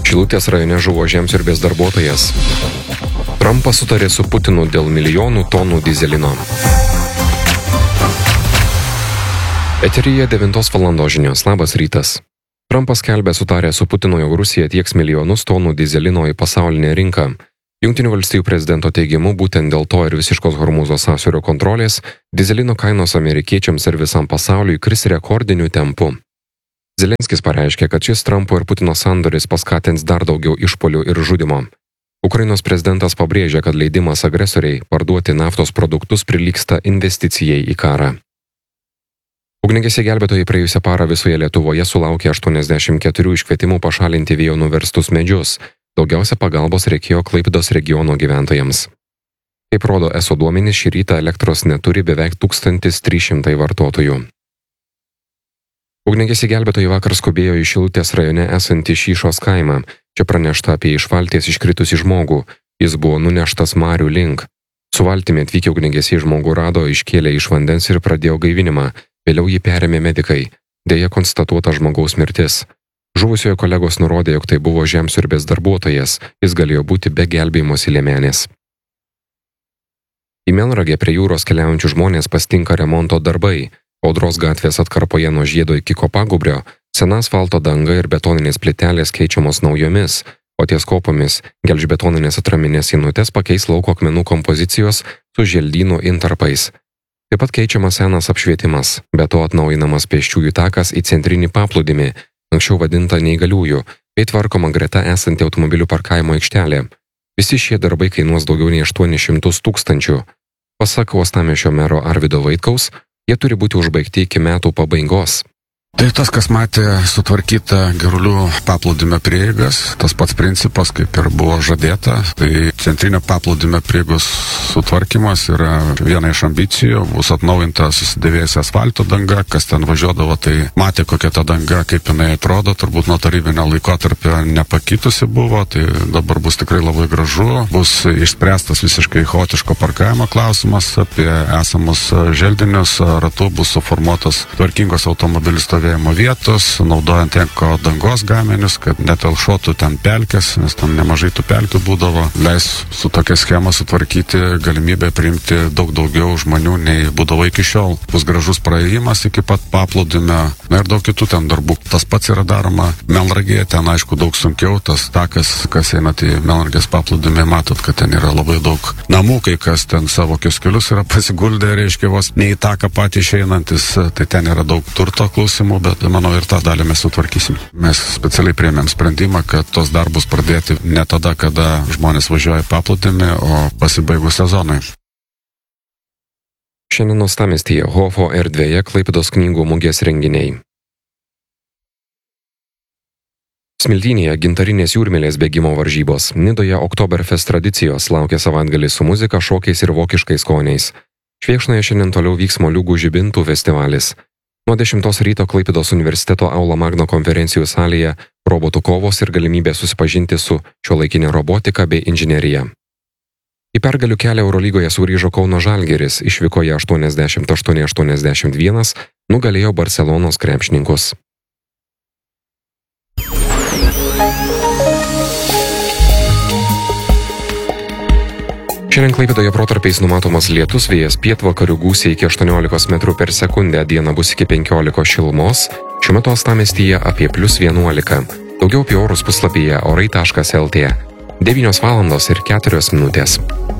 Šilutės rajone žuvo žemsiurbės darbuotojas. Trumpas sutarė su Putinu dėl milijonų tonų dyzelino. Eteryje 9 valandos žinios. Labas rytas. Trumpas skelbė sutarę su Putinu, jog Rusija tieks milijonus tonų dyzelino į pasaulinę rinką. Jungtinių valstijų prezidento teigimu, būtent dėl to ir visiškos Hormūzo sąsiaurio kontrolės, dyzelino kainos amerikiečiams ir visam pasauliui kris rekordiniu tempu. Zelenskis pareiškė, kad šis Trumpo ir Putino sandoris paskatins dar daugiau išpuolių ir žudimo. Ukrainos prezidentas pabrėžė, kad leidimas agresoriai parduoti naftos produktus prilygsta investicijai į karą. Ugniagesiai gelbėtojai praėjusią parą visoje Lietuvoje sulaukė 84 iškvietimų pašalinti vėjo nuverstus medžius. Daugiausia pagalbos reikėjo Klaipėdos regiono gyventojams. Kaip rodo ESO duomenys, šį rytą elektros neturi beveik 1300 vartotojų. Ugniagesiai gelbėtojai vakar skubėjo į Šilutės rajone esantį Šyšos kaimą. Čia pranešta apie iš valties iškritusį žmogų. Jis buvo nuneštas marių link. Su valtimi atvykę ugniagesiai žmogų rado, iškėlė iš vandens ir pradėjo gaivinimą. Vėliau jį perėmė medikai. Deja, konstatuota žmogaus mirtis. Žuvusiojo kolegos nurodė, jog tai buvo žemsiurbės darbuotojas. Jis galėjo būti be gelbėjimosi liemenės. Į Melnragę prie jūros keliaujančių žmonės pastinka remonto darbai. Audros gatvės atkarpoje nuo Žiedo iki Kopagubrio sena asfalto danga ir betoninės plytelės keičiamos naujomis, o ties kopomis gelžbetoninės atraminės sienutės pakeis lauko akmenų kompozicijos su želdynų intarpais. Taip pat keičiamas senas apšvietimas, be to atnaujinamas pėsčiųjų takas į centrinį paplūdimį, anksčiau vadinta neįgaliųjų, bei tvarkoma greta esanti automobilių parkavimo aikštelė. Visi šie darbai kainuos daugiau nei 800 000. Pasak uostamiesčio mero Arvydo Vaitkaus, jie turi būti užbaigti iki metų pabaigos. Tai tas, kas matė sutvarkytą Girulių paplūdimio prieigas, tas pats principas, kaip ir buvo žadėta. Tai centrinio paplūdimio prieigos sutvarkymas yra viena iš ambicijų, bus atnaujinta susidėvėjusi asfalto danga, kas ten važiuodavo, tai matė, kokia ta danga, kaip jinai atrodo, turbūt nuo tarybinio laikotarpio nepakitusi buvo, tai dabar bus tikrai labai gražu, bus išspręstas visiškai chaotiško parkavimo klausimas, apie esamus želdinius ratų bus suformuotos tvarkingos automobilių stovėjimo vietos, naudojant eko dangos gaminius, kad netelšotų ten pelkės, nes ten nemažai tų pelkių būdavo, leis su tokia schema sutvarkyti galimybę priimti daug daugiau žmonių nei būdavo iki šiol. Bus gražus praėjimas iki pat paplūdimio, na ir daug kitų ten darbų. Tas pats yra daroma Melnragėje, ten aišku daug sunkiau, tas takas, kas einat į Melnragės paplūdimį, matot, kad ten yra labai daug namų, kai kas ten savo kioskelius yra pasiguldę, reiškia vos ne į taką patį išeinantis, tai ten yra daug turto klausimų, bet manau ir tą dalį mes sutvarkysim. Mes specialiai priėmėm sprendimą, kad tos darbus pradėti ne tada, kada žmonės važiuoja į paplūdimį, o pasibaigus sezonui. Šiandien uostamiestyje Hofo erdvėje Klaipėdos knygų mugės renginiai. Smiltynėje gintarinės jūrmėlės bėgimo varžybos. Nidoje Oktoberfest tradicijos laukia savaitgalį su muzika, šokiais ir vokiškais skoniais. Švėkšnoje šiandien toliau vyks moliūgų žibintų festivalis. Nuo 10 ryto Klaipėdos universiteto Aula Magna konferencijų salėje robotų kovos ir galimybė susipažinti su šiuolaikinė robotika bei inžinerija. Į pergalių kelią Eurolygoje sugrįžo Kauno Žalgiris, išvykoje 88-81 nugalėjo Barselonos krepšininkus. Šiandien Klaipėdoje protarpiais numatomas lietus, vėjas pietvakarių gūsiai iki 18 metrų per sekundę, diena bus iki 15 šilumos, šiuo metu uostamiestyje apie +11. Daugiau apie orus puslapyje orai.lt. 9 valandos ir 4 minutės.